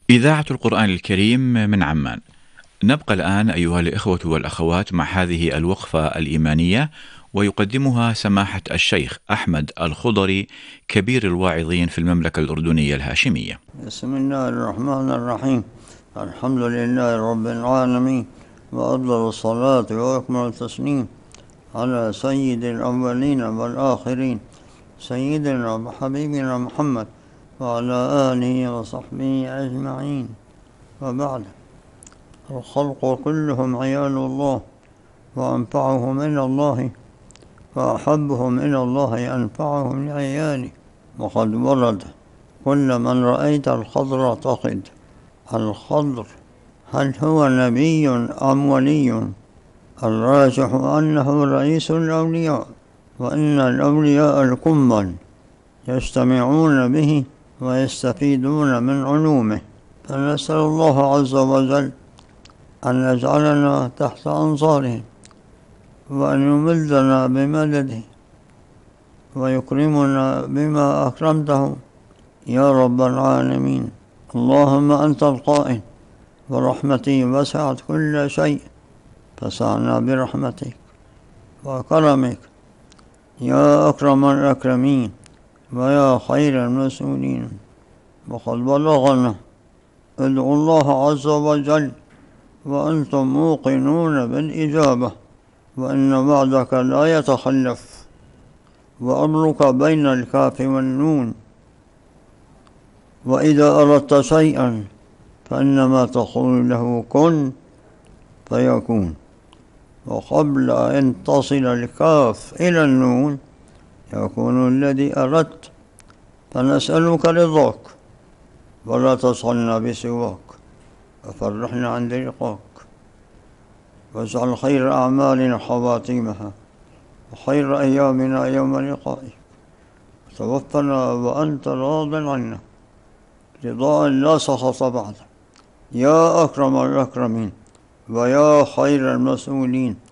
إذاعة القرآن الكريم من عمان. نبقى الآن أيها الإخوة والأخوات مع هذه الوقفة الإيمانية، ويقدمها سماحة الشيخ أحمد الخضري كبير الواعظين في المملكة الأردنية الهاشمية. بسم الله الرحمن الرحيم. الحمد لله رب العالمين، وأفضل الصلاة وأكمل التسليم على سيد الأولين والآخرين، سيدنا وحبيبنا محمد وعلى آله وصحبه أجمعين. وبعد، الخلق كلهم عيال الله، وأنفعهم إلى الله وأحبهم إلى الله أنفعهم لعياله. وقد ورد: كل من رأيت الخضر تقد. الخضر هل هو نبي أم ولي؟ الراجح أنه رئيس الأولياء، وإن الأولياء الكمل يجتمعون به ويستفيدون من علومه، فنسأل الله عز وجل أن يجعلنا تحت أنصاره، وأن يمدنا بمدده، ويكرمنا بما أكرمته يا رب العالمين. اللهم أنت القائل: ورحمتي وسعت كل شيء فسعنا برحمتك وكرمك يا أكرم الأكرمين ويا خير المسؤولين. وقد بلغنا: ادعوا الله عز وجل وأنتم موقنون بالإجابة، وإن وعدك لا يتخلف، وأمرك بين الكاف والنون، وإذا أردت شيئا فإنما تقول له كن فيكون. وقبل أن تصل الكاف إلى النون يكون الذي أردت، فنسألك رضاك، ولا تصلنا بسواك، وفرحنا عند لقاك، واجعل خير أعمالنا خواتيمها، وخير أيامنا يوم لقائك، وتوفنا وأنت راض عنا رضاء لا سخط بعده، يا أكرم الأكرمين ويا خير المسؤولين